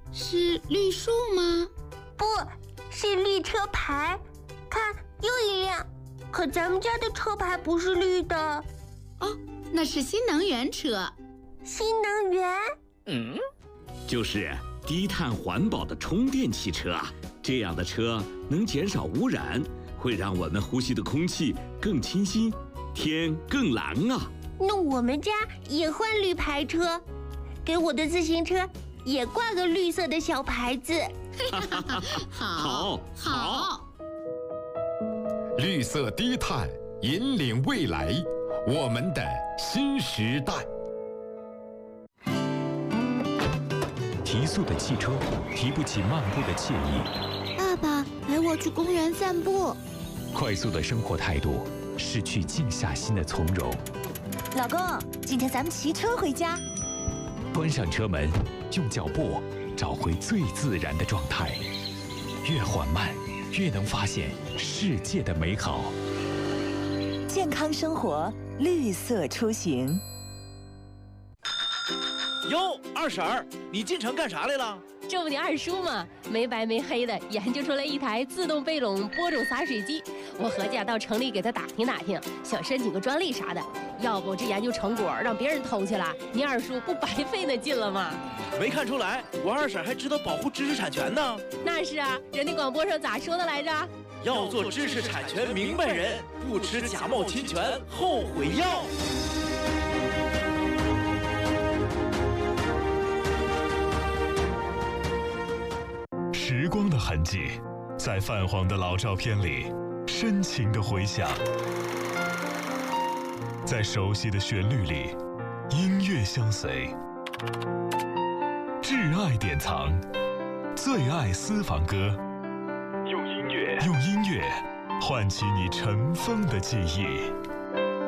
是绿树吗？ 不是绿车牌，看又一辆，可咱们家的车牌不是绿的。 哦，那是新能源车。 新能源？ 就是低碳环保的充电汽车啊。这样的车能减少污染，会让我们呼吸的空气更清新，天更蓝啊。 那我们家也换绿牌车，给我的自行车也挂个绿色的小牌子。 好。 绿色低碳，引领未来，我们的新时代。 提速的汽车提不起漫步的惬意。 爸爸陪我去公园散步。 快速的生活态度失去静下心的从容。 老公，今天咱们骑车回家。 关上车门，用脚步找回最自然的状态。越缓慢，越能发现世界的美好。 健康生活，绿色出行。 哟，二婶儿，你进城干啥来了？ 这不你二叔吗？没白没黑的研究出来一台自动背垄播种洒水机，我合计到城里给他打听打听，想申请个专利啥的。要不这研究成果让别人偷去了，你二叔不白费那劲了吗？ 没看出来，我二婶还知道保护知识产权呢。 那是啊，人家广播上咋说的来着？ 要做知识产权明白人，不吃假冒侵权后悔药。 时光的痕迹，在泛黄的老照片里深情地回响，在熟悉的旋律里音乐相随。挚爱典藏，最爱私房歌，用音乐唤起你尘封的记忆。